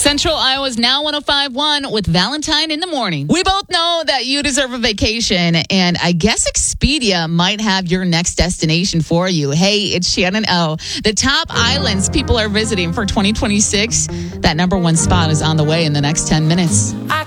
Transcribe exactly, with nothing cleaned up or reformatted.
Central Iowa's Now one oh five point one with Valentine in the morning. We both know that you deserve a vacation, and I guess Expedia might have your next destination for you. Hey, it's Shannon O. The top islands people are visiting for twenty twenty-six. That number one spot is on the way in the next ten minutes. I